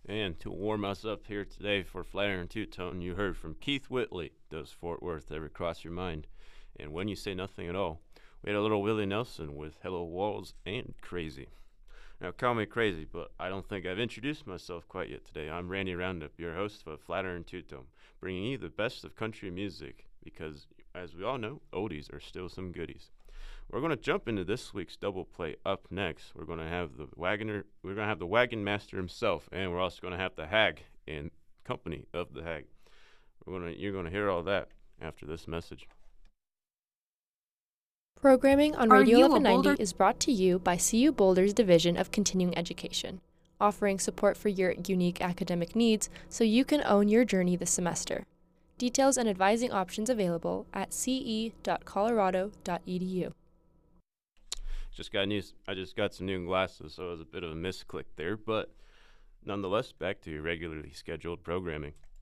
And to warm us up here today for Flatiron Two Tone, you heard from Keith Whitley. Does Fort Worth ever cross your mind? And when you say nothing at all, we had a little Willie Nelson with Hello Walls and Crazy. Now, call me crazy, but I don't think I've introduced myself quite yet today. I'm Randy Roundup, your host of Flatiron Two Tone, bringing you the best of country music because, as we all know, oldies are still some goodies. We're going to jump into this week's double play. Up next, we're going to have the wagoner. We're going to have the wagon master himself, and we're also going to have the hag in company of the hag. You're going to hear all that after this message. Programming on Are Radio you a 1190 Boulder- is brought to you by CU Boulder's Division of Continuing Education, offering support for your unique academic needs so you can own your journey this semester. Details and advising options available at ce.colorado.edu. I just got some new glasses, so it was a bit of a misclick there, but nonetheless, back to your regularly scheduled programming.